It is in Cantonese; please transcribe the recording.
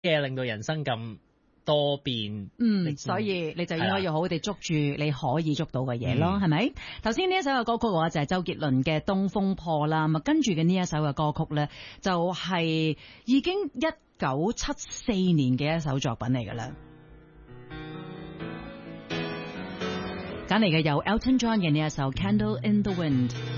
嘅令到人生咁多變。 所以你就應該要好好地捉住你可以捉到嘅嘢咯，係咪？頭先呢一首嘅歌曲嘅話就係周杰倫嘅《東風破》啦，咁跟住嘅呢一首嘅歌曲咧就係已經1974年嘅一首作品嚟噶啦。揀嚟嘅有 Elton John 嘅呢一首《Candle in the Wind》。